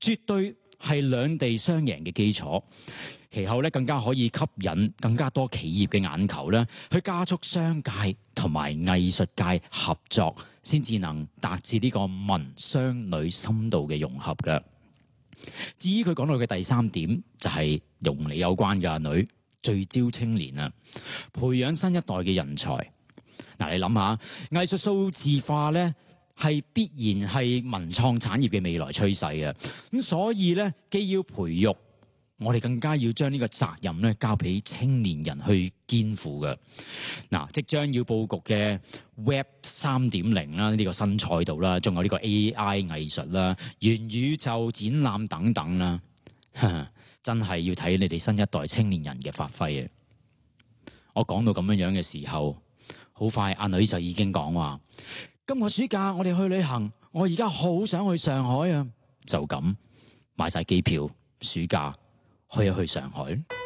絕對係兩地雙贏嘅基礎。其後咧更加可以吸引更加多企業嘅眼球咧，去加速商界同埋藝術界合作，先至能達至呢個文商女深度嘅融合嘅。至於佢講到嘅第三點，就係同你有關嘅女聚焦青年啊，培養新一代嘅人才。嗱，你諗下，藝術數字化咧係必然係文創產業嘅未來趨勢嘅。咁所以咧，既要培育，我哋更加要將呢個責任咧交俾青年人去肩負嘅。嗱，即將要佈局嘅 Web 3.0啦，呢個新賽道啦，仲有呢個 AI 藝術啦、元宇宙展覽等等啦，真係要睇你哋新一代青年人嘅發揮啊！我講到咁樣嘅時候，好快阿女就已經講話：今個暑假我哋去旅行，我而家好想去上海啊！就咁買晒機票，暑假去一去上海。